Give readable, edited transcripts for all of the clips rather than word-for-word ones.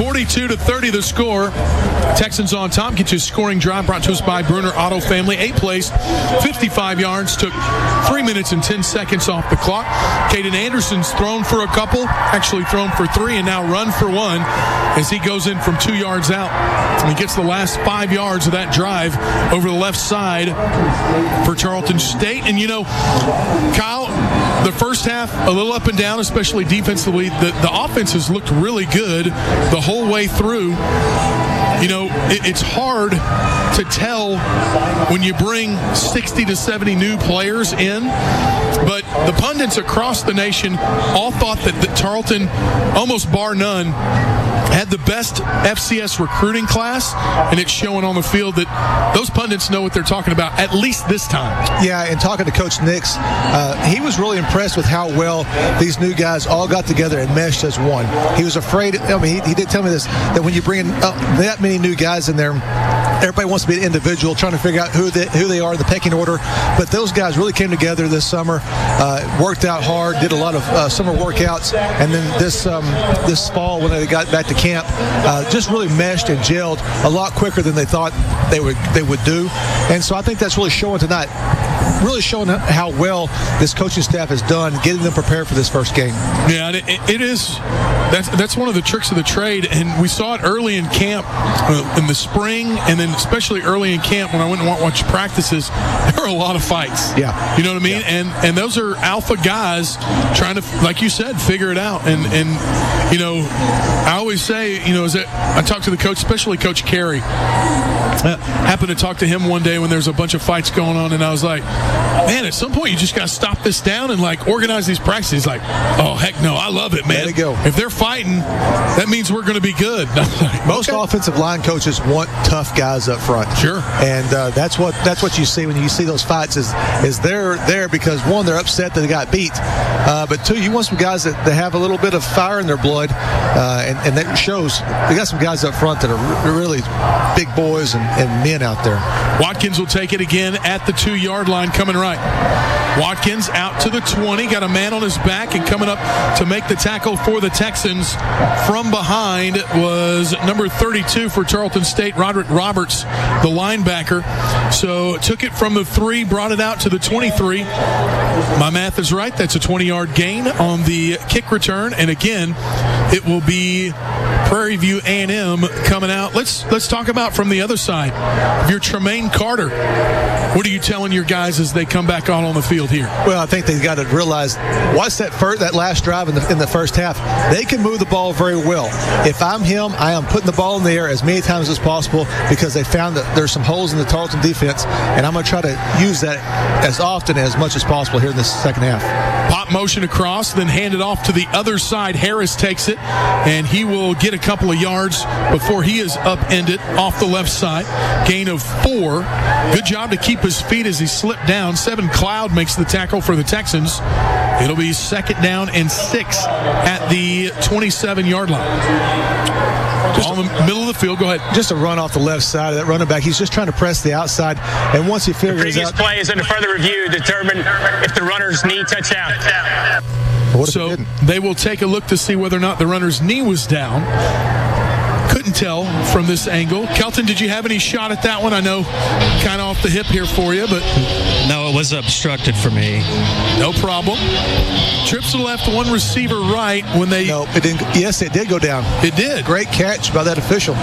42-30 the score. Texans on top. Get you a scoring drive brought to us by Bruner Auto Family. 8 plays, 55 yards. Took 3 minutes and 10 seconds off the clock. Caden Anderson's thrown for a couple, actually thrown for 3, and now run for 1 as he goes in from 2 yards out. And he gets the last 5 yards of that drive over the left side for Tarleton State. And, Kyle, the first half, a little up and down, especially defensively. The offense has looked really good the whole way through. It's hard to tell when you bring 60 to 70 new players in, but the pundits across the nation all thought that Tarleton, almost bar none, had the best FCS recruiting class, and it's showing on the field that those pundits know what they're talking about, at least this time. Yeah, and talking to Coach Nix, he was really impressed with how well these new guys all got together and meshed as one. He was afraid, he did tell me this, that when you bring in that many new guys in there, everybody wants to be an individual, trying to figure out who they are in the pecking order. But those guys really came together this summer, worked out hard, did a lot of summer workouts, and then this fall when they got back to camp, just really meshed and gelled a lot quicker than they thought they would do. And so I think that's really showing tonight, really showing how well this coaching staff has done getting them prepared for this first game. Yeah, it is. That's one of the tricks of the trade, and we saw it early in camp in the spring, and then especially early in camp when I went and watched practices. There were a lot of fights. Yeah, you know what I mean. Yeah. And those are alpha guys trying to, like you said, figure it out. And I always say, as I talk to the coach, especially Coach Carey. I happened to talk to him one day when there's a bunch of fights going on, and I was like, man, at some point you just got to stop this down and organize these practices. He's like, oh, heck no, I love it, man. There you go. If they're fighting, that means we're going to be good. Most offensive line coaches want tough guys up front. Sure. And that's what you see when you see those fights is they're there because, one, they're upset that they got beat, but two, you want some guys that have a little bit of fire in their blood, and that shows. They got some guys up front that are really big boys and men out there. Watkins will take it again at the 2-yard line, coming right. Watkins out to the 20, got a man on his back, and coming up to make the tackle for the Texans from behind was number 32 for Tarleton State, Roderick Roberts, the linebacker. So took it from the 3, brought it out to the 23. My math is right. That's a 20-yard gain on the kick return. And again, it will be Prairie View A&M coming out. Let's talk about from the other side. If you're Tremaine Carter, what are you telling your guys as they come back on the field here? Well, I think they've got to realize, watch that last drive in the first half. They can move the ball very well. If I'm him, I am putting the ball in the air as many times as possible because they found that there's some holes in the Tarleton defense, and I'm going to try to use that as often as much as possible here in this second half. Pop motion across, then hand it off to the other side. Harris takes it, and he will get a couple of yards before he is upended off the left side. Gain of 4. Good job to keep his feet as he slipped down. 7 Cloud makes the tackle for the Texans. It'll be 2nd down and 6 at the 27-yard line. Just in the middle of the field. Go ahead. Just a run off the left side of that running back. He's just trying to press the outside, and once he figures the previous out, play is under further review to determine if the runner's knee touched out. So they will take a look to see whether or not the runner's knee was down. Couldn't tell from this angle. Kelton, did you have any shot at that one? I know kind of off the hip here for you, but no, it was obstructed for me. No problem. Trips to the left, 1 receiver right when they... No, it didn't. Yes, it did go down. It did. Great catch by that official.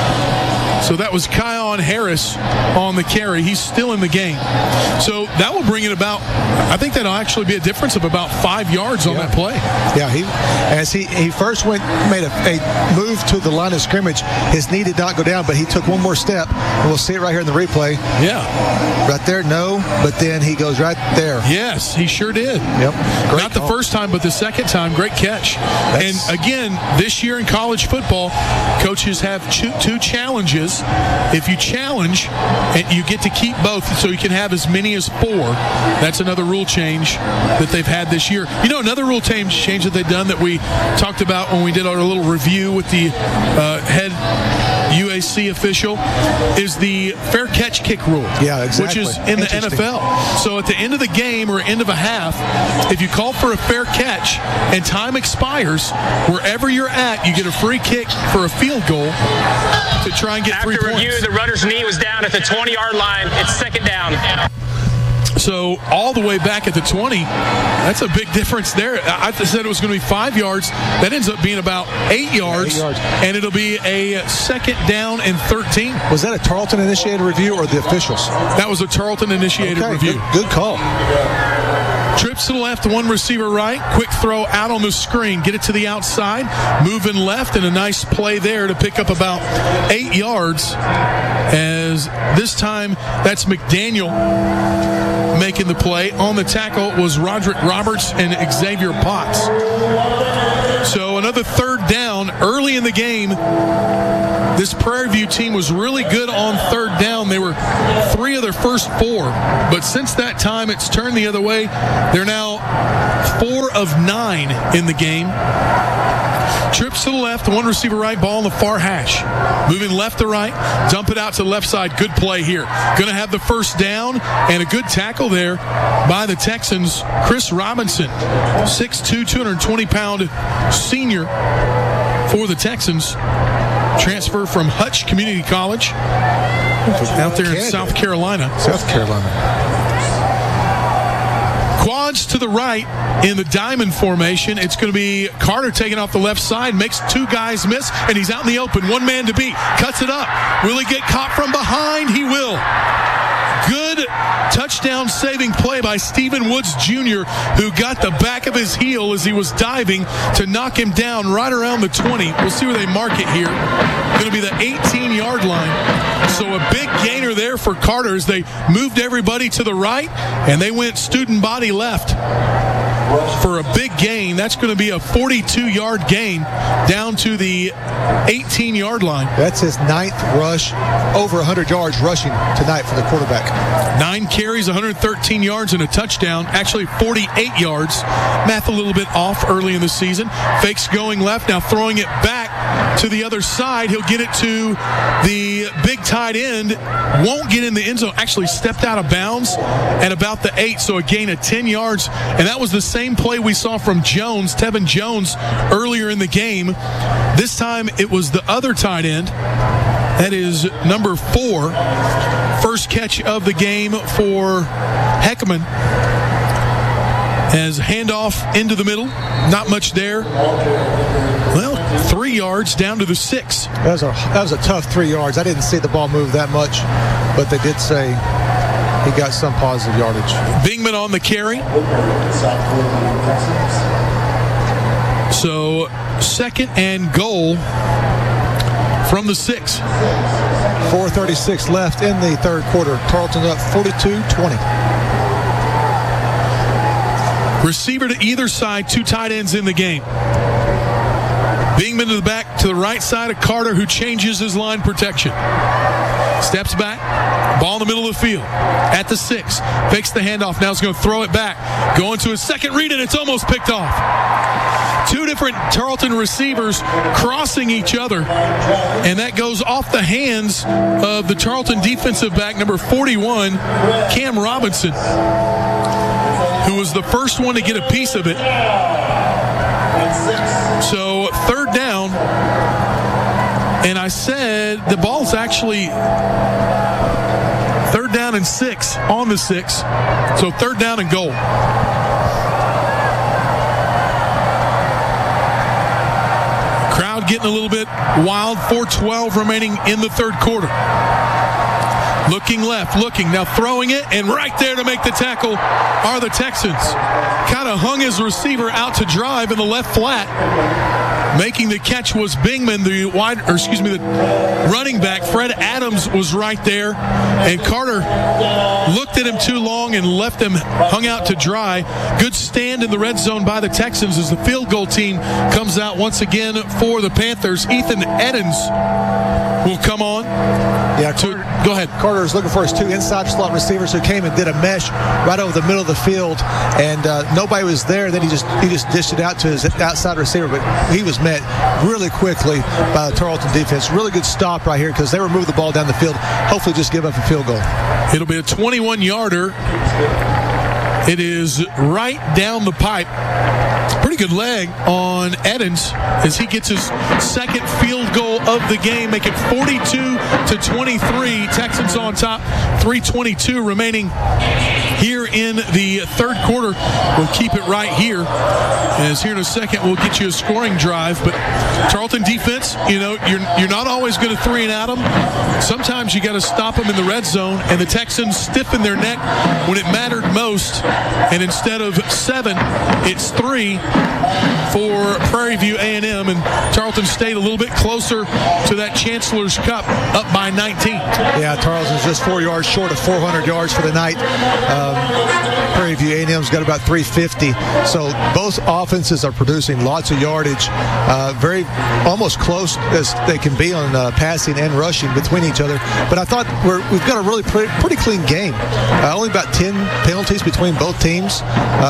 So that was Kion Harris on the carry. He's still in the game. So that will bring it about, I think that'll actually be a difference of about 5 yards on that play. Yeah, as he first made a move to the line of scrimmage, his knee did not go down, but he took one more step, and we'll see it right here in the replay. Yeah. Right there, no, but then he goes right there. Yes, he sure did. Yep. Great Not the call. first time, but the second time. Great catch. And again, this year in college football, coaches have 2 challenges. If you challenge, and you get to keep both, so you can have as many as 4. That's another rule change that they've had this year. Another rule change that they've done that we talked about when we did our little review with the head UAC official, is the fair catch kick rule. Yeah, exactly. Which is in the NFL. So at the end of the game or end of a half, if you call for a fair catch and time expires, wherever you're at, you get a free kick for a field goal to try and get 3 points. After review, the runner's knee was down at the 20-yard line. It's second down. So all the way back at the 20, that's a big difference there. I said it was going to be 5 yards. That ends up being about 8 yards. And it'll be a second down and 13. Was that a Tarleton-initiated review or the officials? That was a Tarleton-initiated review. Good call. Trips to the left, one receiver right. Quick throw out on the screen. Get it to the outside. Moving left, and a nice play there to pick up about 8 yards. As this time, that's McDaniel making the play. On the tackle was Roderick Roberts and Xavier Potts. So another third down early in the game. This Prairie View team was really good on third down. They were 3 of their first 4. But since that time, it's turned the other way. They're now 4 of 9 in the game. Trips to the left, one receiver right, ball on the far hash. Moving left to right, dump it out to the left side. Good play here. Going to have the first down and a good tackle there by the Texans. Chris Robinson, 6'2", 220-pound senior for the Texans. Transfer from Hutch Community College out there in South Carolina. Quads to the right in the diamond formation. It's going to be Carter taking off the left side, makes 2 guys miss, and he's out in the open. 1 man to beat. Cuts it up. Will he get caught from behind? He will. Good touchdown saving play by Stephen Woods Jr., who got the back of his heel as he was diving to knock him down right around the 20. We'll see where they mark it here. Going to be the 18-yard line. So a big gainer there for Carter as they moved everybody to the right, and they went student body left for a big gain. That's going to be a 42-yard gain down to the 18-yard line. That's his 9th rush, over 100 yards rushing tonight for the quarterback. 9 carries, 113 yards, and a touchdown. Actually, 48 yards. Math a little bit off early in the season. Fakes going left, now throwing it back to the other side. He'll get it to the big tight end. Won't get in the end zone. Actually stepped out of bounds at about the 8, so a gain of 10 yards. And that was the same play we saw from Jones, Tevin Jones, earlier in the game. This time it was the other tight end. That is number 4. First catch of the game for Heckman. As handoff into the middle. Not much there. Well, 3 yards down to the 6. That was a tough 3 yards. I didn't see the ball move that much, but they did say he got some positive yardage. Bingman on the carry. So, second and goal from the 6. 4:36 left in the third quarter. Tarleton up 42-20. Receiver to either side, 2 tight ends in the game. Bingman to the back, to the right side of Carter, who changes his line protection. Steps back, ball in the middle of the field. At the 6, fakes the handoff, now he's going to throw it back. Going to his second read, and it's almost picked off. 2 different Tarleton receivers crossing each other, and that goes off the hands of the Tarleton defensive back, number 41, Cam Robinson, who was the first one to get a piece of it. So, third down, and I said the ball's actually third down and 6 on the 6. So, third down and goal. Crowd getting a little bit wild. 4:12 remaining in the third quarter. Looking left, looking, now throwing it, and right there to make the tackle are the Texans. Kind of hung his receiver out to drive in the left flat. Making the catch was Bingman, the running back. Fred Adams was right there, and Carter looked at him too long and left him hung out to dry. Good stand in the red zone by the Texans as the field goal team comes out once again for the Panthers. Ethan Eddins will come on. Yeah, Go ahead. Carter is looking for his 2 inside slot receivers who came and did a mesh right over the middle of the field, and nobody was there. Then he just dished it out to his outside receiver, but he was met really quickly by the Tarleton defense. Really good stop right here because they were moving the ball down the field. Hopefully just give up a field goal. It'll be a 21-yarder. It is right down the pipe. Pretty good leg on Edens as he gets his second field goal of the game, make it 42-23. Texans on top, 3:22 remaining here in the third quarter. We'll keep it right here, as here in a second we'll get you a scoring drive. But Tarleton defense, you're not always going to 3 and out them. Sometimes you got to stop them in the red zone, and the Texans stiffen their neck when it mattered most. And instead of 7, it's 3 for Prairie View A&M, and Tarleton stayed a little bit closer to that Chancellor's Cup, up by 19. Yeah, Tarleton's just 4 yards short of 400 yards for the night. Prairie View A&M's got about 350. So both offenses are producing lots of yardage, very almost close as they can be on passing and rushing between each other. But I thought we've got a really pretty clean game. Only about 10 penalties between both teams,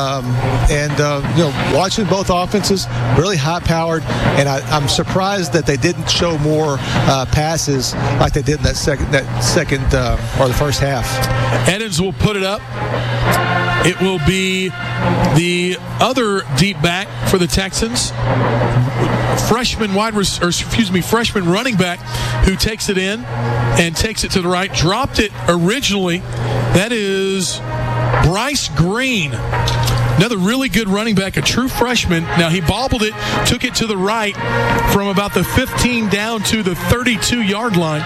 watching both offenses, really high-powered, and I'm surprised that they didn't show more passes like they did in that second or the first half. Edens will put it up. It will be the other deep back for the Texans, freshman running back, who takes it in and takes it to the right. Dropped it originally. That is Bryce Green. Another really good running back, a true freshman. Now, he bobbled it, took it to the right from about the 15 down to the 32-yard line.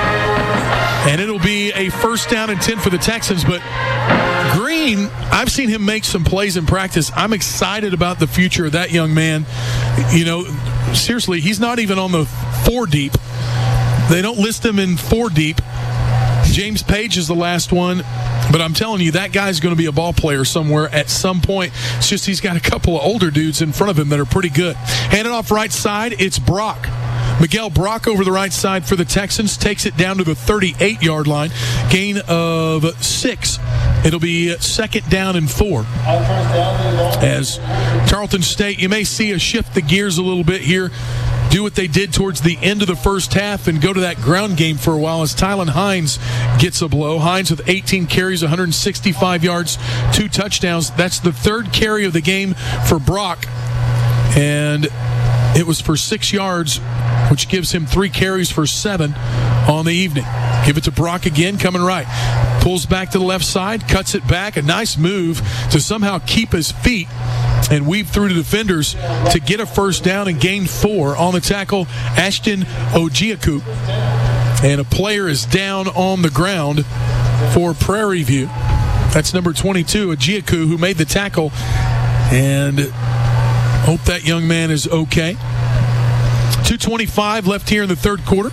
And it'll be a first down and 10 for the Texans. But Green, I've seen him make some plays in practice. I'm excited about the future of that young man. Seriously, he's not even on the 4 deep. They don't list him in 4 deep. James Page is the last one. But I'm telling you, that guy's going to be a ball player somewhere at some point. It's just he's got a couple of older dudes in front of him that are pretty good. Handed off right side, it's Brock. Miguel Brock over the right side for the Texans, takes it down to the 38-yard line. Gain of 6. It'll be second down and 4. As Tarleton State, you may see a shift the gears a little bit here. Do what they did towards the end of the first half and go to that ground game for a while as Tylen Hines gets a blow. Hines with 18 carries, 165 yards, 2 touchdowns. That's the 3rd carry of the game for Brock. And it was for 6 yards, which gives him 3 carries for 7 on the evening. Give it to Brock again, coming right. Pulls back to the left side, cuts it back. A nice move to somehow keep his feet and weave through the defenders to get a first down and gain 4 on the tackle. Ashton Ojiaku. And a player is down on the ground for Prairie View. That's number 22, Ojiaku, who made the tackle. And hope that young man is okay. 2:25 left here in the third quarter,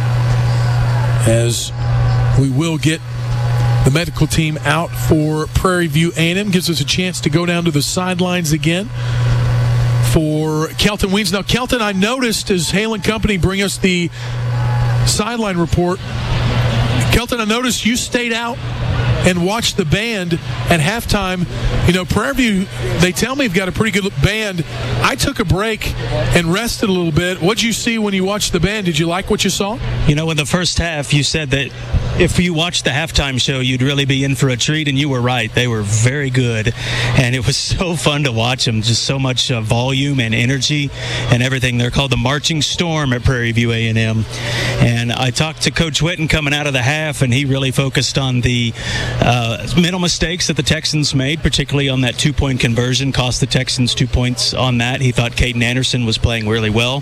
as we will get the medical team out for Prairie View A&M. Gives us a chance to go down to the sidelines again for Kelton Weems. Now, Kelton, I noticed as Hale and Company bring us the sideline report, Kelton, I noticed you stayed out and watched the band at halftime. Prairie View, they tell me, have got a pretty good band. I took a break and rested a little bit. What'd you see when you watched the band? Did you like what you saw? In the first half, you said that if you watched the halftime show, you'd really be in for a treat, and you were right. They were very good, and it was so fun to watch them. Just so much volume and energy and everything. They're called the Marching Storm at Prairie View A&M. And I talked to Coach Whitten coming out of the half, and he really focused on the mental mistakes that the Texans made, particularly on that 2-point conversion. Cost the Texans 2 points on that. He thought Caden Anderson was playing really well.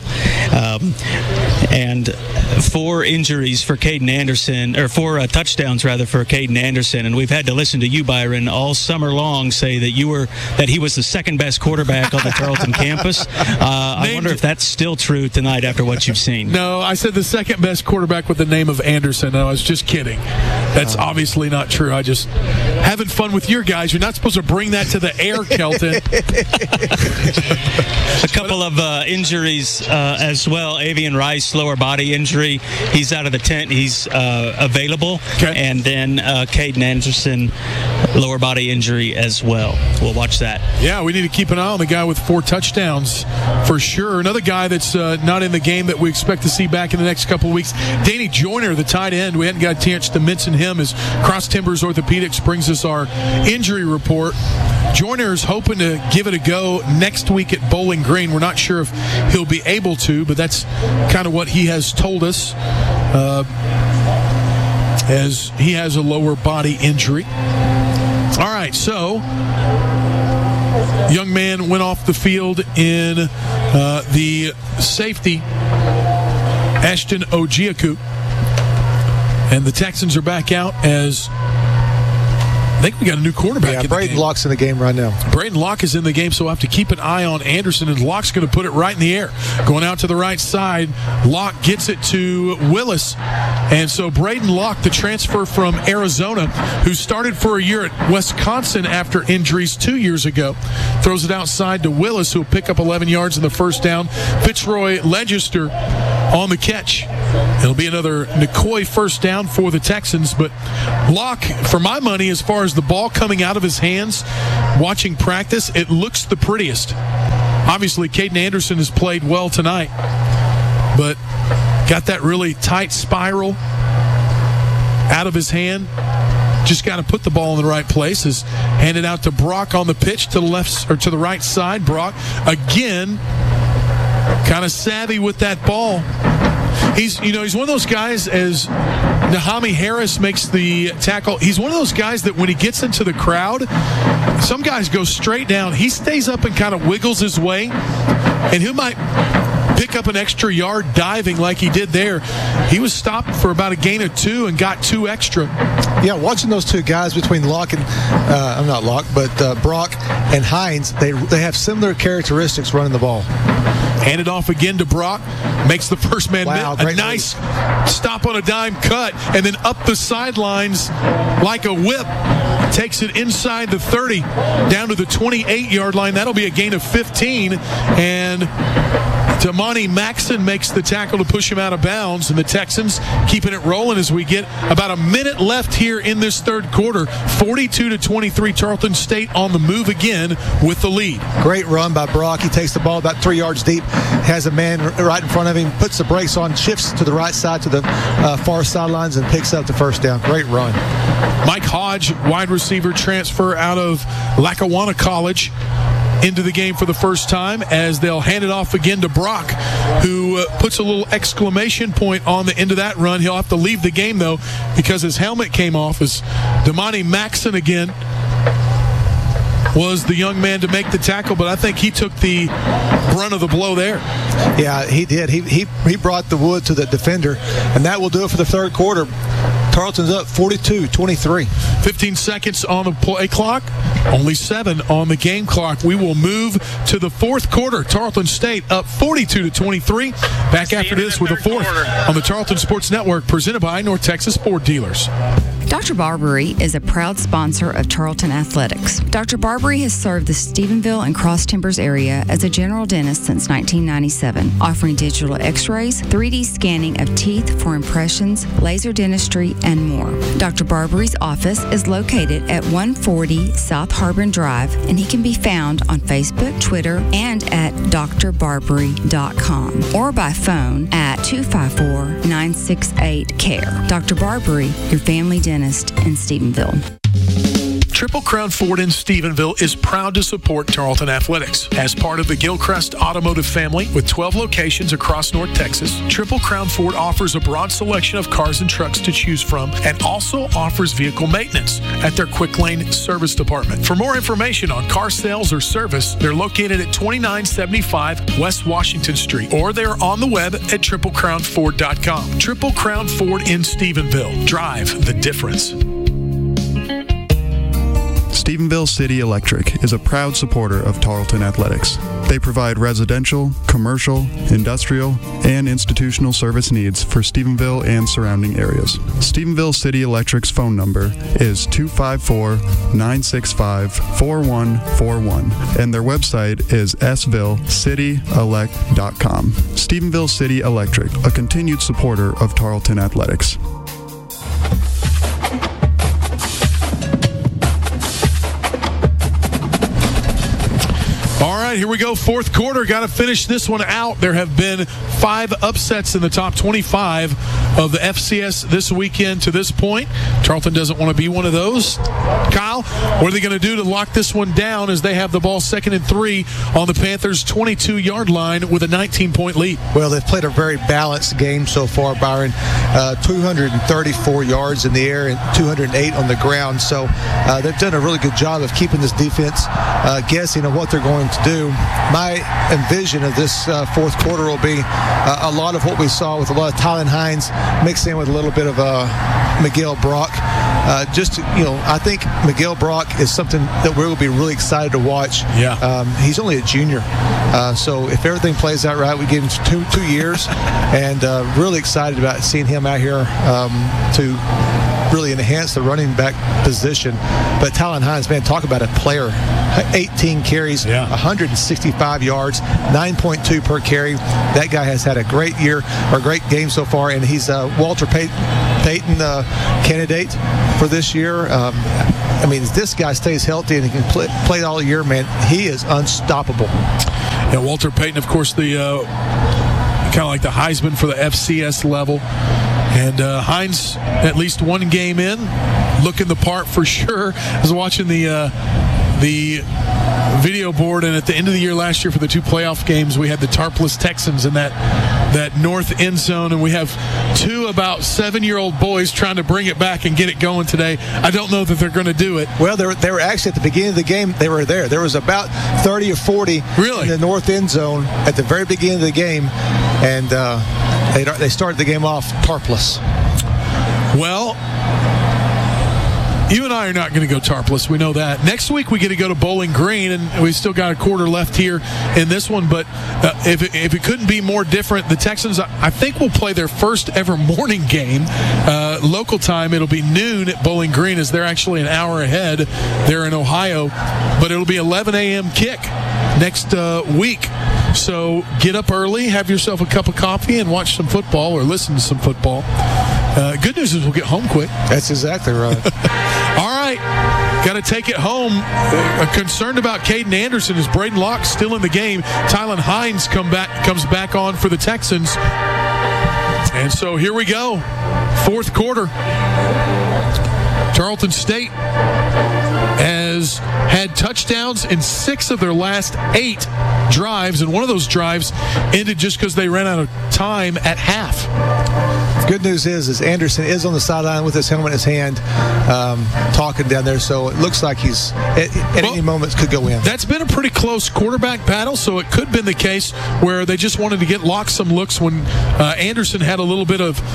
And 4 injuries for Caden Anderson, or 4 touchdowns rather for Caden Anderson. And we've had to listen to you, Byron, all summer long say that he was the second best quarterback on the Tarleton campus. I wonder if that's still true tonight after what you've seen. No, I said the second best quarterback with the name of Anderson. I was just kidding. That's obviously not true. I just having fun with your guys. You're not supposed to bring that to the air, Kelton. A couple of injuries as well. Avian Rice, lower body injury. He's out of the tent. He's available. Okay. And then Caden Anderson, lower body injury as well. We'll watch that. Yeah, we need to keep an eye on the guy with 4 touchdowns for sure. Another guy that's not in the game that we expect to see back in the next couple of weeks, Danny Joyner, the tight end. We hadn't got a chance to mention him as Cross Timbers Orthopedics brings us our injury report. Joyner is hoping to give it a go next week at Bowling Green. We're not sure if he'll be able to, but that's kind of what he has told us, as he has a lower body injury. All right, so young man went off the field in the safety, Ashton Ojiaku. And the Texans are back out as I think we got a new quarterback. Yeah, Braden Locke's in the game right now. Braden Locke is in the game, so we'll have to keep an eye on Anderson, and Locke's going to put it right in the air. Going out to the right side, Locke gets it to Willis. And so Braden Locke, the transfer from Arizona, who started for a year at Wisconsin after injuries 2 years ago, throws it outside to Willis, who will pick up 11 yards in the first down. Fitzroy Legister on the catch. It'll be another McCoy first down for the Texans, but Locke, for my money, as far as the ball coming out of his hands, watching practice, it looks the prettiest. Obviously, Caden Anderson has played well tonight, but got that really tight spiral out of his hand. Just got to put the ball in the right place. Is handed out to Brock on the pitch to the left or to the right side. Brock again, kind of savvy with that ball. He's one of those guys, as Nahami Harris makes the tackle, he's one of those guys that when he gets into the crowd, some guys go straight down. He stays up and kind of wiggles his way, and he might pick up an extra yard diving like he did there. He was stopped for about a gain of 2 and got 2 extra. Yeah, watching those two guys between Brock and Hines, they have similar characteristics running the ball. Handed off again to Brock. Makes the first man miss. A nice stop on a dime cut, and then up the sidelines like a whip. Takes it inside the 30, down to the 28-yard line. That'll be a gain of 15, and Damani Maxson makes the tackle to push him out of bounds, and the Texans keeping it rolling as we get about a minute left here in this third quarter. 42-23, Tarleton State on the move again with the lead. Great run by Brock. He takes the ball about 3 yards deep, has a man right in front of him, puts the brakes on, shifts to the right side to the far sidelines, and picks up the first down. Great run. Mike Hodge, wide receiver transfer out of Lackawanna College, into the game for the first time, as they'll hand it off again to Brock, who puts a little exclamation point on the end of that run. He'll have to leave the game, though, because his helmet came off. As Damani Maxson again was the young man to make the tackle, but I think he took the brunt of the blow there. Yeah, he did. He brought the wood to the defender, and that will do it for the third quarter. Tarleton's up 42-23. 15 seconds on the play clock, only 7 on the game clock. We will move to the fourth quarter. Tarleton State up 42-23. Back after this with the fourth on the Tarleton Sports Network, presented by North Texas Ford Dealers. Dr. Barbary is a proud sponsor of Tarleton Athletics. Dr. Barbary has served the Stephenville and Cross Timbers area as a general dentist since 1997, offering digital x-rays, 3D scanning of teeth for impressions, laser dentistry, and more. Dr. Barbary's office is located at 140 South Harbin Drive, and he can be found on Facebook, Twitter, and at drbarbary.com or by phone at 254-968-CARE. Dr. Barbary, your family dentist in Stephenville. Triple Crown Ford in Stephenville is proud to support Tarleton Athletics. As part of the Gilchrist Automotive family with 12 locations across North Texas, Triple Crown Ford offers a broad selection of cars and trucks to choose from and also offers vehicle maintenance at their Quick Lane Service Department. For more information on car sales or service, they're located at 2975 West Washington Street, or they're on the web at triplecrownford.com. Triple Crown Ford in Stephenville. Drive the difference. Stephenville City Electric is a proud supporter of Tarleton Athletics. They provide residential, commercial, industrial, and institutional service needs for Stephenville and surrounding areas. Stephenville City Electric's phone number is 254-965-4141, and their website is svillecityelect.com. Stephenville City Electric, a continued supporter of Tarleton Athletics. All right, here we go. Fourth quarter. Got to finish this one out. There have been 5 upsets in the top 25 of the FCS this weekend to this point. Tarleton doesn't want to be one of those. Kyle, what are they going to do to lock this one down as they have the ball 2nd and 3 on the Panthers' 22-yard line with a 19-point lead? Well, they've played a very balanced game so far, Byron. 234 yards in the air and 208 on the ground. So they've done a really good job of keeping this defense guessing at what they're going to do. My envision of this fourth quarter will be a lot of what we saw with a lot of Tylan Hines mixed in with a little bit of Miguel Brock. I think Miguel Brock is something that we'll be really excited to watch. Yeah. He's only a junior. So if everything plays out right, we give him 2 years, and really excited about seeing him out here to really enhance the running back position. But Tylan Hines, man, talk about a player. 18 carries, 165 yards, 9.2 per carry. That guy has had a great year, or great game so far, and he's Walter Payton candidate for this year. If this guy stays healthy and he can play all year, man, he is unstoppable. Yeah, Walter Payton, of course, the kind of like the Heisman for the FCS level. And Hines, at least one game in, looking the part for sure. I was watching the video board, and at the end of the year last year for the 2 playoff games, we had the Tarpless Texans in that north end zone, and we have 2 about 7-year-old boys trying to bring it back and get it going today. I don't know that they're going to do it. Well, they were actually at the beginning of the game. They were there. There was about 30 or 40 in the north end zone at the very beginning of the game, and they started the game off tarpless. Well, you and I are not going to go tarpless. We know that. Next week we get to go to Bowling Green, and we still got a quarter left here in this one. But if it couldn't be more different, the Texans, I think, will play their first ever morning game. Local time, it'll be noon at Bowling Green, as they're actually an hour ahead there in Ohio. But it'll be 11 a.m. kick next week. So get up early, have yourself a cup of coffee, and watch some football or listen to some football. Good news is we'll get home quick. That's exactly right. All right. Got to take it home. Concerned about Caden Anderson as Braden Locke still in the game. Tylan Hines comes back on for the Texans. And so here we go. Fourth quarter. Tarleton State has had touchdowns in 6 of their last 8 drives, and one of those drives ended just because they ran out of time at half. Good news is Anderson is on the sideline with his helmet in his hand, talking down there, so it looks like he's at any moment could go in. That's been a pretty close quarterback battle, so it could have been the case where they just wanted to get Locke some looks when Anderson had a little bit of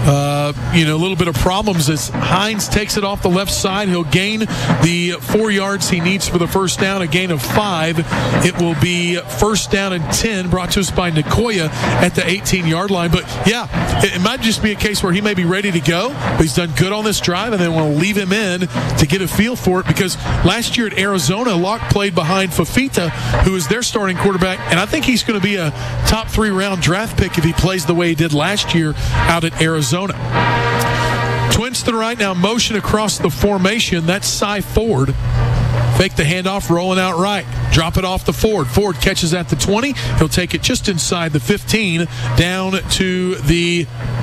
problems. As Hines takes it off the left side, he'll gain the 4 yards he needs for the first down, a gain of 5. It will be first down and 10, brought to us by Nicoya at the 18-yard line. But yeah, it might just be a case where he may be ready to go, but he's done good on this drive, and they want to leave him in to get a feel for it, because last year at Arizona, Locke played behind Fafita, who is their starting quarterback, and I think he's going to be a top 3-round draft pick if he plays the way he did last year out at Arizona. Twins to the right now, motion across the formation. That's Cy Ford. Fake the handoff, rolling out right. Drop it off to Ford. Ford catches at the 20. He'll take it just inside the 15, down to the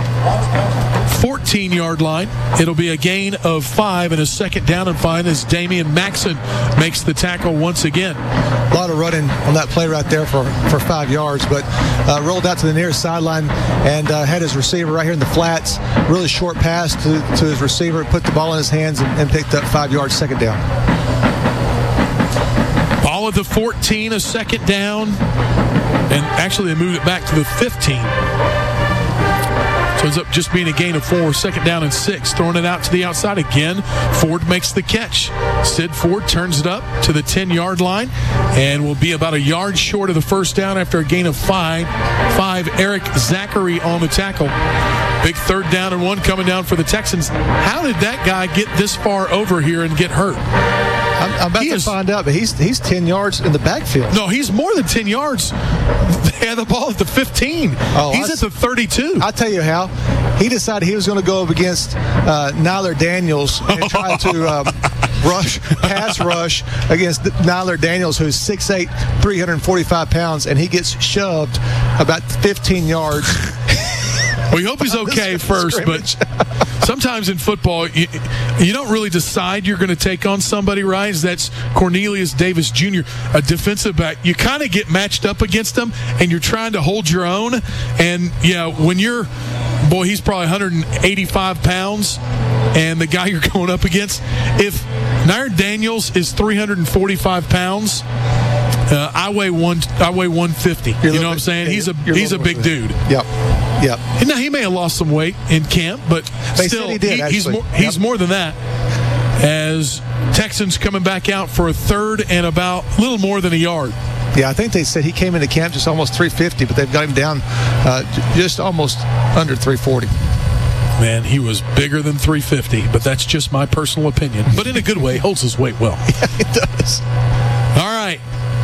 14-yard line. It'll be a gain of 5 and a second down and 5 as Damian Maxson makes the tackle once again. A lot of running on that play right there for 5 yards, but rolled out to the nearest sideline and had his receiver right here in the flats. Really short pass to his receiver, put the ball in his hands and picked up 5 yards, second down. Ball at the 14, a second down, and actually they moved it back to the 15. So it's up just being a gain of 4, second down and 6. Throwing it out to the outside again. Ford makes the catch. Sid Ford turns it up to the 10-yard line and will be about a yard short of the first down after a gain of 5. Eric Zachary on the tackle. Big 3rd down and 1 coming down for the Texans. How did that guy get this far over here and get hurt? I'm about to find out, but he's 10 yards in the backfield. No, he's more than 10 yards. They had the ball at the 15. He's at the 32. I'll tell you how. He decided he was going to go up against Nyler Daniels and try to pass rush against Nyler Daniels, who's 6'8", 345 pounds, and he gets shoved about 15 yards. We hope he's okay first, but sometimes in football, you don't really decide you're going to take on somebody, right? That's Cornelius Davis Jr., a defensive back. You kind of get matched up against him, and you're trying to hold your own. And, when he's probably 185 pounds, and the guy you're going up against, if Nair Daniels is 345 pounds, I weigh 150. You know what I'm saying? He's a big dude. Yep. And now he may have lost some weight in camp, but still, he's more than that. As Texans coming back out for a 3rd and about a little more than a yard. Yeah, I think they said he came into camp just almost 350, but they've got him down just almost under 340. Man, he was bigger than 350, but that's just my personal opinion. But in a good way, holds his weight well. Yeah, it does. All right.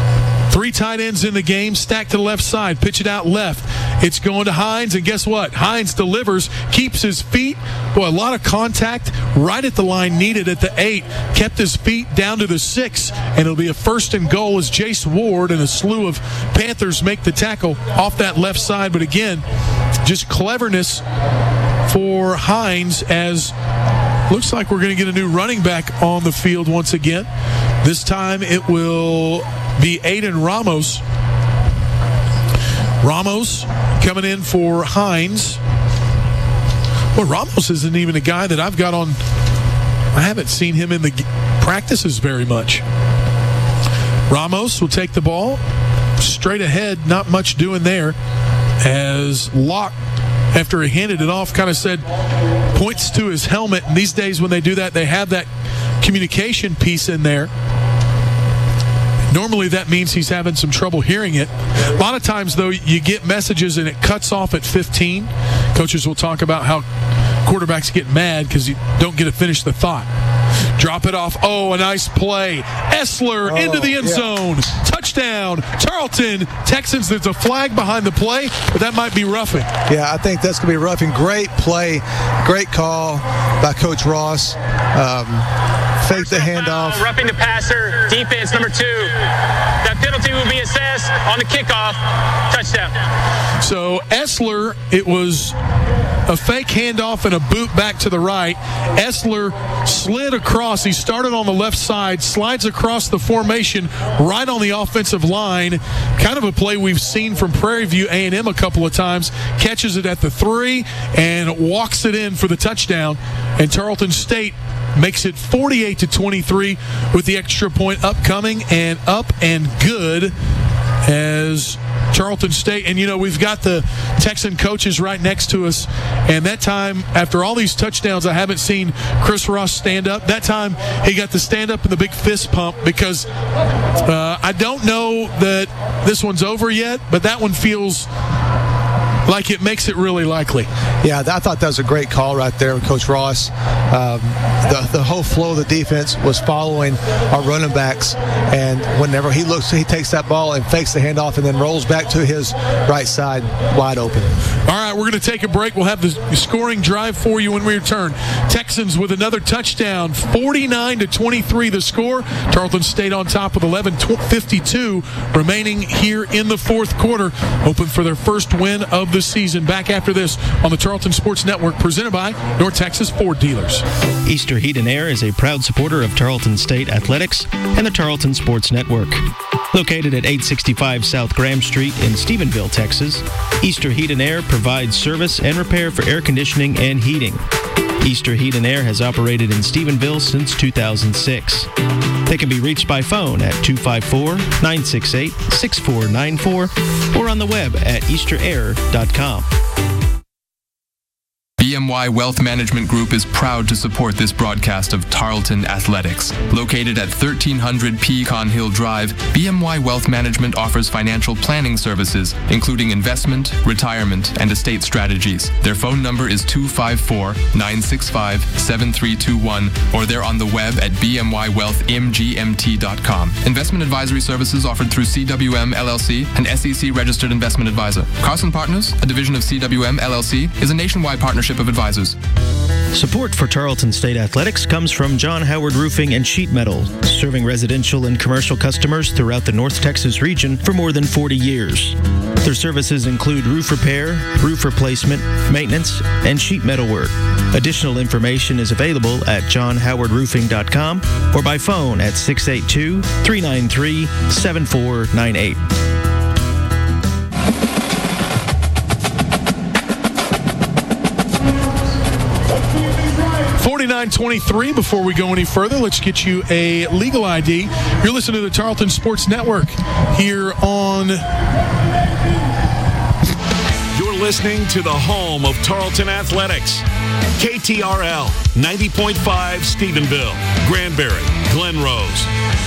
3 tight ends in the game, stacked to the left side, pitch it out left. It's going to Hines, and guess what? Hines delivers, keeps his feet. Boy, a lot of contact right at the line needed at the 8. Kept his feet down to the 6, and it'll be a 1st and goal as Jace Ward and a slew of Panthers make the tackle off that left side. But again, just cleverness for Hines, as looks like we're going to get a new running back on the field once again. This time it will be Aiden Ramos. Ramos coming in for Hines. Well, Ramos isn't even a guy that I've got on. I haven't seen him in the practices very much. Ramos will take the ball straight ahead, not much doing there, as Locke, after he handed it off, kind of said, points to his helmet. And these days when they do that, they have that communication piece in there. Normally that means he's having some trouble hearing it. A lot of times, though, you get messages and it cuts off at 15. Coaches will talk about how quarterbacks get mad because you don't get to finish the thought. Drop it off. Oh, a nice play. Essler into the end zone. Touchdown. Tarleton. Texans, there's a flag behind the play, but that might be roughing. Yeah, I think that's going to be roughing. Great play. Great call by Coach Ross. Fake the handoff. Roughing the passer. Defense number 2. That penalty will be assessed on the kickoff. Touchdown. So Essler, it was a fake handoff and a boot back to the right. Essler slid across. He started on the left side, slides across the formation right on the offensive line. Kind of a play we've seen from Prairie View A&M a couple of times. Catches it at the 3 and walks it in for the touchdown. And Tarleton State makes it 48-23 with the extra point upcoming and up and good as Tarleton State. And, we've got the Texan coaches right next to us. And that time, after all these touchdowns, I haven't seen Chris Ross stand up. That time, he got to stand up in the big fist pump because I don't know that this one's over yet, but that one feels like it makes it really likely. Yeah, I thought that was a great call right there with Coach Ross. The whole flow of the defense was following our running backs, and whenever he takes that ball and fakes the handoff and then rolls back to his right side wide open. All right, we're going to take a break. We'll have the scoring drive for you when we return. Texans with another touchdown, 49-23 the score. Tarleton State on top with 11:52 remaining here in the fourth quarter, hoping for their first win of the season. Back after this on the Tarleton Sports Network, presented by North Texas Ford Dealers. Easter Heat and Air is a proud supporter of Tarleton State Athletics and the Tarleton Sports Network. Located at 865 South Graham Street in Stephenville, Texas, Easter Heat and Air provides service and repair for air conditioning and heating. Easter Heat and Air has operated in Stephenville since 2006. They can be reached by phone at 254-968-6494 or on the web at easterair.com. BMY Wealth Management Group is proud to support this broadcast of Tarleton Athletics. Located at 1300 Pecan Hill Drive, BMY Wealth Management offers financial planning services, including investment, retirement, and estate strategies. Their phone number is 254-965-7321, or they're on the web at bmywealthmgmt.com. Investment advisory services offered through CWM LLC, an SEC registered investment advisor. Carson Partners, a division of CWM LLC, is a nationwide partnership of advisors. Support for Tarleton State Athletics comes from John Howard Roofing and Sheet Metal, serving residential and commercial customers throughout the North Texas region for more than 40 years. Their services include roof repair, roof replacement, maintenance, and sheet metal work. Additional information is available at johnhowardroofing.com or by phone at 682-393-7498. 49-23. Before we go any further, let's get you a legal ID. You're listening to the Tarleton Sports Network here on... You're listening to the home of Tarleton Athletics. KTRL 90.5 Stephenville, Granbury, Glen Rose.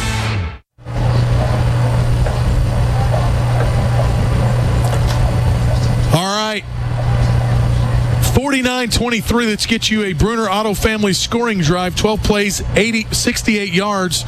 All right. 49-23, let's get you a Bruner Auto Family scoring drive. 12 plays, 68 yards.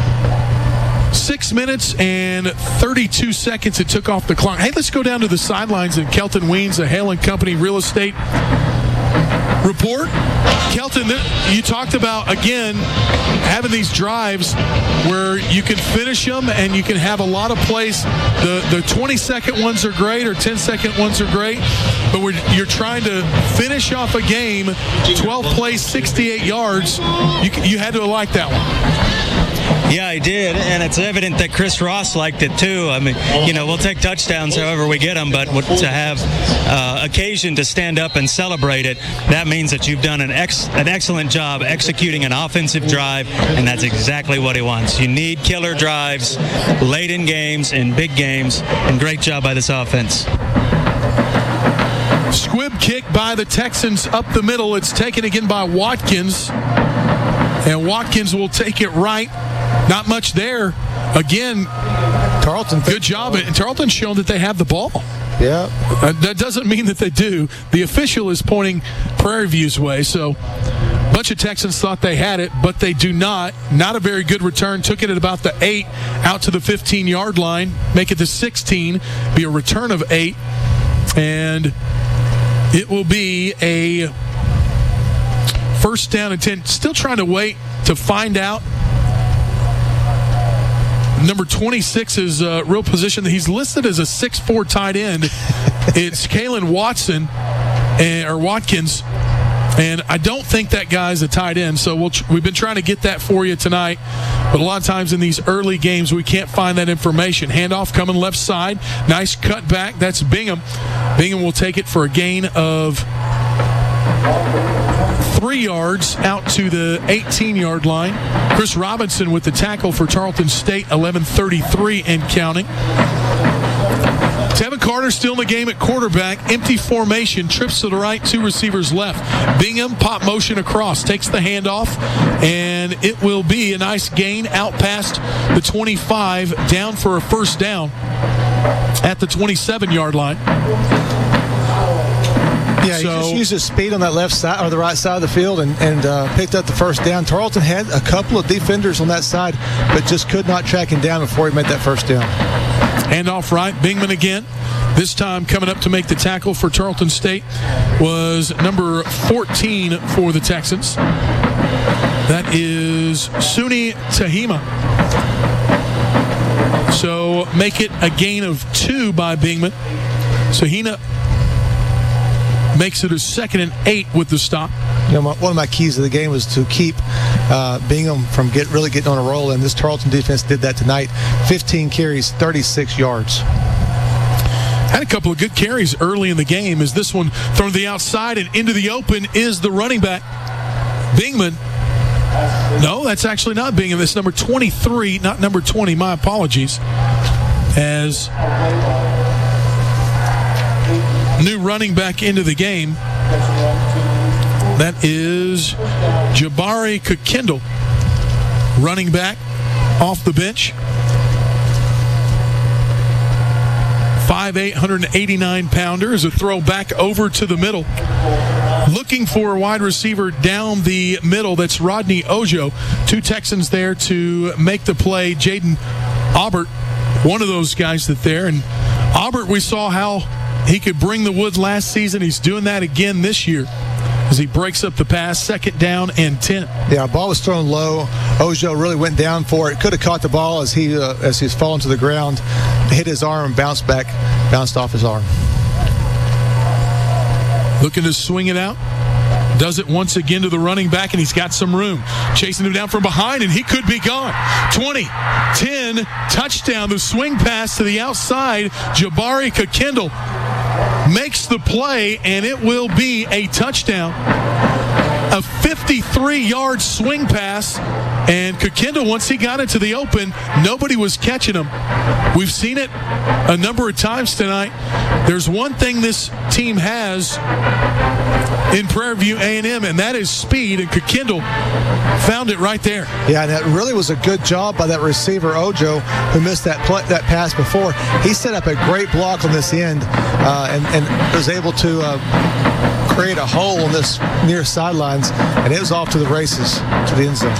6 minutes and 32 seconds it took off the clock. Hey, let's go down to the sidelines in Kelton Weens, a Hale & Company real estate report. Kelton, you talked about, again, having these drives where you can finish them and you can have a lot of plays. The 20-second ones are great, or 10-second ones are great, but you're trying to finish off a game, 12 plays, 68 yards. You had to like that one. Yeah, I did, and it's evident that Chris Ross liked it too. I mean, we'll take touchdowns however we get them, but to have occasion to stand up and celebrate it, that means that you've done an excellent job executing an offensive drive, and that's exactly what he wants. You need killer drives late in games, in big games, and great job by this offense. Squib kick by the Texans up the middle. It's taken again by Watkins, and Watkins will take it right. Not much there. Again, Tarleton, good job. And Tarleton's shown that they have the ball. Yeah. That doesn't mean that they do. The official is pointing Prairie View's way. So a bunch of Texans thought they had it, but they do not. Not a very good return. Took it at about the 8 out to the 15-yard line. Make it to 16. Be a return of 8. And it will be a first down and 10. Still trying to wait to find out. Number 26 is a real position. He's listed as a 6'4" tight end. It's Kalen Watson, or Watkins, and I don't think that guy's a tight end, so we've been trying to get that for you tonight, but a lot of times in these early games we can't find that information. Handoff coming left side. Nice cut back. That's Bingham. Bingham will take it for a gain of 3 yards out to the 18-yard line. Chris Robinson with the tackle for Tarleton State, 11:33 and counting. Tevin Carter still in the game at quarterback. Empty formation. Trips to the right, 2 receivers left. Bingham, pop motion across. Takes the handoff, and it will be a nice gain out past the 25, down for a first down at the 27-yard line. Yeah, he just used his speed on that left side or the right side of the field and picked up the first down. Tarleton had a couple of defenders on that side, but just could not track him down before he made that first down. Handoff right, Bingman again. This time coming up to make the tackle for Tarleton State was number 14 for the Texans. That is Suni Tahima. So make it a gain of 2 by Bingman. Tahina makes it a 2nd and 8 with the stop. One of my keys of the game was to keep Bingham from really getting on a roll, and this Tarleton defense did that tonight. 15 carries, 36 yards. Had a couple of good carries early in the game. As this one thrown to the outside and into the open is the running back, Bingman. No, that's actually not Bingham. That's number 23, not number 20. My apologies. As new running back into the game. That is Jabari Kukendall, running back off the bench. 5'8", 189-pounder is a throw back over to the middle. Looking for a wide receiver down the middle. That's Rodney Ojo. 2 Texans there to make the play. Jaden Aubert, one of those guys there. And Aubert, we saw how he could bring the wood last season. He's doing that again this year as he breaks up the pass. 2nd down and 10. Yeah, ball was thrown low. Ojo really went down for it. Could have caught the ball as he's fallen to the ground, hit his arm, and bounced off his arm. Looking to swing it out. Does it once again to the running back, and he's got some room. Chasing him down from behind, and he could be gone. 20, 10, touchdown. The swing pass to the outside. Jabari Kukendall makes the play, and it will be a touchdown. A 53-yard swing pass, and Kukendall, once he got into the open, nobody was catching him. We've seen it a number of times tonight. There's one thing this team has in Prairie View A&M, and that is speed, and Kukendall found it right there. Yeah, and that really was a good job by that receiver, Ojo, who missed that pass before. He set up a great block on this end and was able to create a hole on this near sidelines, and it was off to the races to the end zone.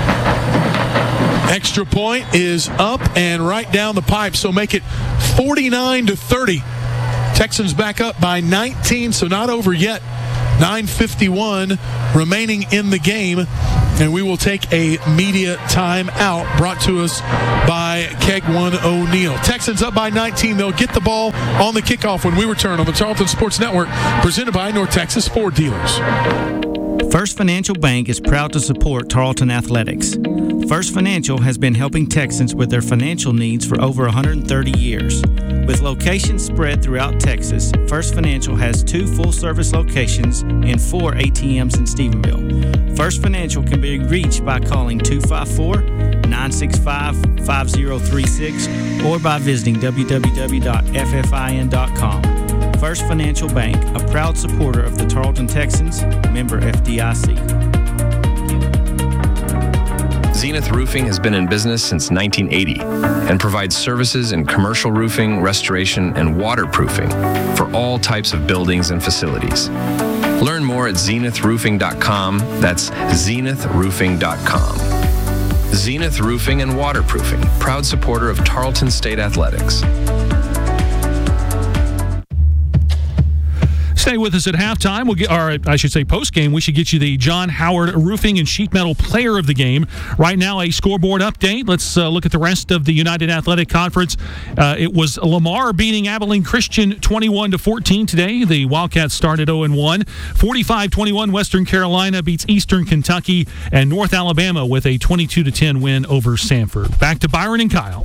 Extra point is up and right down the pipe, so make it 49-30. Texans back up by 19, so not over yet. 9:51 remaining in the game, and we will take a media timeout brought to us by Keg One O'Neill. Texans up by 19. They'll get the ball on the kickoff when we return on the Tarleton Sports Network, presented by North Texas Ford Dealers. First Financial Bank is proud to support Tarleton Athletics. First Financial has been helping Texans with their financial needs for over 130 years. With locations spread throughout Texas, First Financial has 2 full-service locations and 4 ATMs in Stephenville. First Financial can be reached by calling 254-965-5036 or by visiting www.ffin.com. First Financial Bank, a proud supporter of the Tarleton Texans, member FDIC. Zenith Roofing has been in business since 1980 and provides services in commercial roofing, restoration, and waterproofing for all types of buildings and facilities. Learn more at zenithroofing.com. That's zenithroofing.com. Zenith Roofing and Waterproofing, proud supporter of Tarleton State Athletics. Stay with us at halftime. We'll get, or I should say post-game, we should get you the John Howard Roofing and Sheet Metal Player of the Game. Right now, a scoreboard update. Let's look at the rest of the United Athletic Conference. It was Lamar beating Abilene Christian 21-14 today. The Wildcats started 0-1. 45-21, Western Carolina beats Eastern Kentucky, and North Alabama with a 22-10 win over Sanford. Back to Byron and Kyle.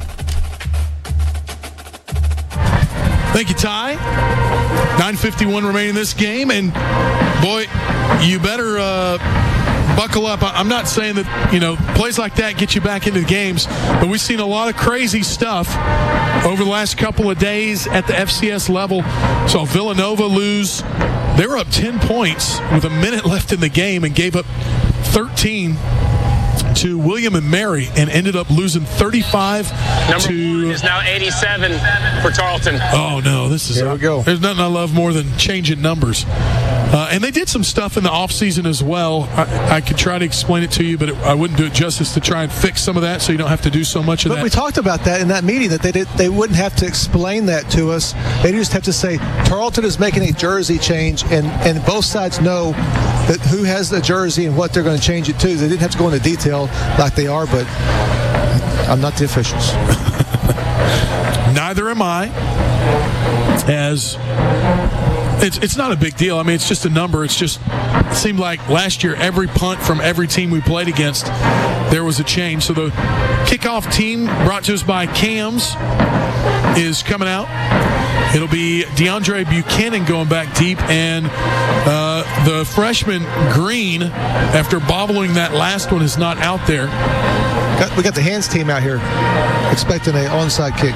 Thank you, Ty. 9:51 remaining in this game, and boy, you better buckle up. I'm not saying that, plays like that get you back into the games, but we've seen a lot of crazy stuff over the last couple of days at the FCS level. So Villanova lose. They were up 10 points with a minute left in the game and gave up 13 to William and Mary and ended up losing 35 Number to... 1 is now 87 for Tarleton. Oh, no, this is... There we go. There's nothing I love more than changing numbers. And they did some stuff in the offseason as well. I could try to explain it to you, but I wouldn't do it justice to try and fix some of that so you don't have to do so much of that. But we talked about that in that meeting, that they wouldn't have to explain that to us. They just have to say, Tarleton is making a jersey change, and both sides know that who has the jersey and what they're going to change it to. They didn't have to go into detail like they are, but I'm not the officials. Neither am I. As it's not a big deal. I mean, it's just a number. It seemed like last year every punt from every team we played against, there was a change. So the kickoff team brought to us by Cams is coming out. It'll be DeAndre Buchanan going back deep, and the freshman Green, after bobbling that last one, is not out there. We got the hands team out here expecting an onside kick.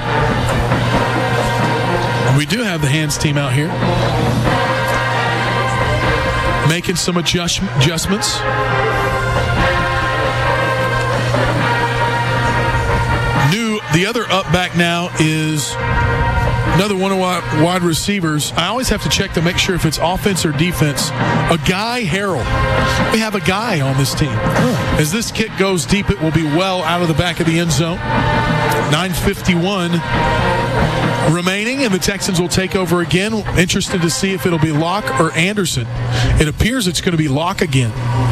We do have the hands team out here. making some adjustments. The other up back now is another one of our wide receivers. I always have to check to make sure if it's offense or defense. A Guy Harrell. We have a guy on this team. As this kick goes deep, it will be well out of the back of the end zone. 9:51 remaining, and the Texans will take over again. Interested to see if it'll be Locke or Anderson. It appears it's going to be Locke again.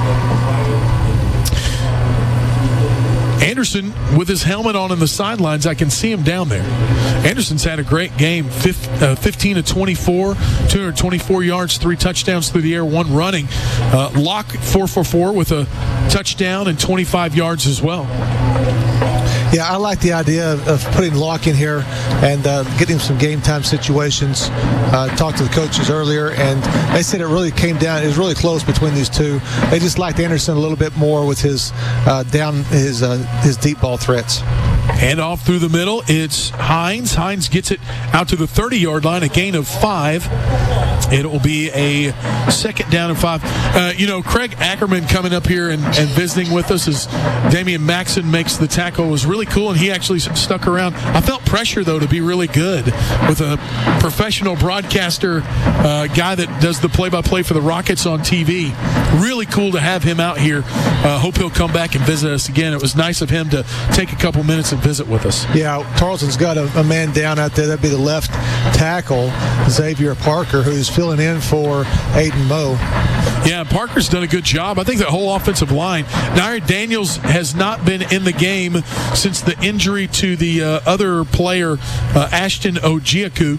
Anderson with his helmet on in the sidelines, I can see him down there. Anderson's had a great game, 15 of 24, 224 yards, 3 touchdowns through the air, 1 running. Locke 4 for 4 with a touchdown and 25 yards as well. Yeah, I like the idea of putting Locke in here and getting some game time situations. Talked to the coaches earlier, and they said it really came down. It was really close between these two. They just liked Anderson a little bit more with his deep ball threats. Hand off through the middle. It's Hines. Hines gets it out to the 30-yard line, a gain of 5. It will be a second down and 5. Craig Ackerman coming up here and visiting with us as Damian Maxson makes the tackle was really cool, and he actually stuck around. I felt pressure, though, to be really good with a professional broadcaster guy that does the play-by-play for the Rockets on TV. Really cool to have him out here. Hope he'll come back and visit us again. It was nice of him to take a couple minutes and visit with us. Yeah, Tarleton's got a man down out there. That'd be the left tackle, Xavier Parker, who's filling in for Aiden Moe. Yeah, Parker's done a good job. I think that whole offensive line. Nair Daniels has not been in the game since the injury to the other player, Ashton Ojiaku.